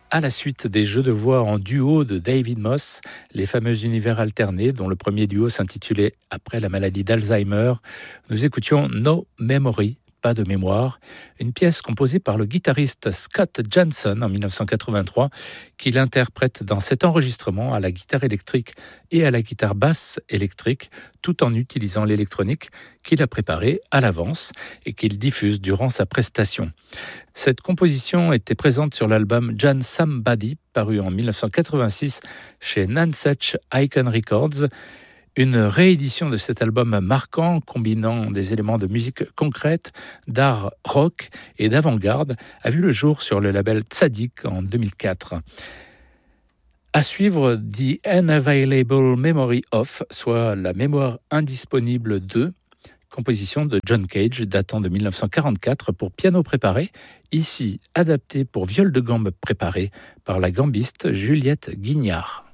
À la suite des jeux de voix en duo de David Moss, les fameux univers alternés, dont le premier duo s'intitulait « Après la maladie d'Alzheimer », nous écoutions « No Memory », pas de mémoire, une pièce composée par le guitariste Scott Johnson en 1983, qu'il interprète dans cet enregistrement à la guitare électrique et à la guitare basse électrique, tout en utilisant l'électronique qu'il a préparée à l'avance et qu'il diffuse durant sa prestation. Cette composition était présente sur l'album John Somebody, paru en 1986 chez Nonesuch Icon Records. Une réédition de cet album marquant, combinant des éléments de musique concrète, d'art rock et d'avant-garde, a vu le jour sur le label Tzadik en 2004. À suivre The Unavailable Memory of, soit la mémoire indisponible de, composition de John Cage datant de 1944 pour piano préparé, ici adapté pour viol de gambe préparé par la gambiste Juliette Guignard.